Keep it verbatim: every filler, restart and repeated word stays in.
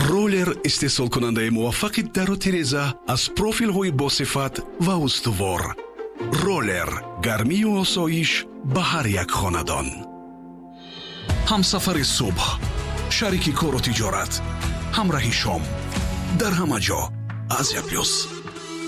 رولر استحصال کننده موفق در و تیرزه از پروفیل های با صفت و استوار. رولر، گرمی و آسایش به هر یک خاندان. همسفر صبح، شریک کار و تجارت، همراه شام، در همه جا از یک پلس.